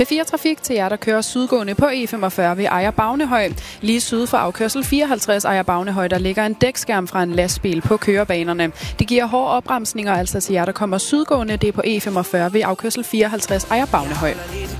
P4 Trafik til jer, der kører sydgående på E45 ved Ejer Bagnehøj. Lige syd for afkørsel 54 Ejer Bagnehøj, der ligger en dækskærm fra en lastbil på kørebanerne. Det giver hårde opbremsninger altså til jer, der kommer sydgående. Det er på E45 ved afkørsel 54 Ejer Bagnehøj.